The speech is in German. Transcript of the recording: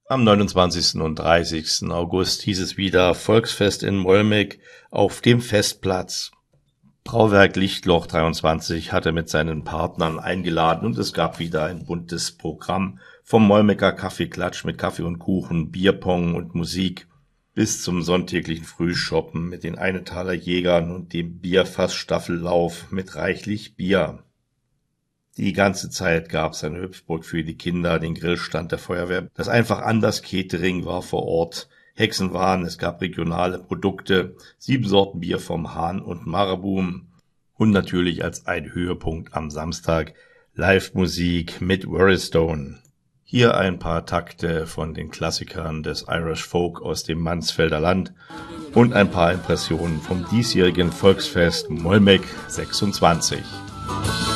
Am 29. und 30. August hieß es wieder Volksfest in Molmig auf dem Festplatz. Brauwerk Lichtloch 23 hatte mit seinen Partnern eingeladen und es gab wieder ein buntes Programm vom Molmiger Kaffeeklatsch mit Kaffee und Kuchen, Bierpong und Musik bis zum sonntäglichen Frühschoppen mit den Einetaler Jägern und dem Bierfassstaffellauf mit reichlich Bier. Die ganze Zeit gab's eine Hüpfburg für die Kinder, den Grillstand der Feuerwehr. Das einfach anders Catering war vor Ort. Hexenwahn, es gab regionale Produkte, 7 Sorten Bier vom Hahn und Marabum. Und natürlich als ein Höhepunkt am Samstag Live-Musik mit Worristone. Hier ein paar Takte von den Klassikern des Irish Folk aus dem Mansfelder Land und ein paar Impressionen vom diesjährigen Volksfest Molmig 26.